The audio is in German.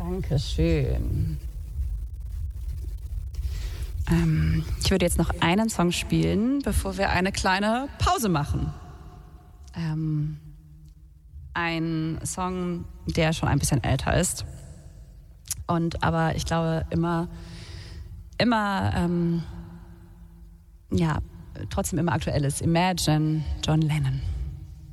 Dankeschön. Ich würde jetzt noch einen Song spielen, bevor wir eine kleine Pause machen. Ein Song, der schon ein bisschen älter ist und aber ich glaube trotzdem immer aktuell ist. Imagine, John Lennon.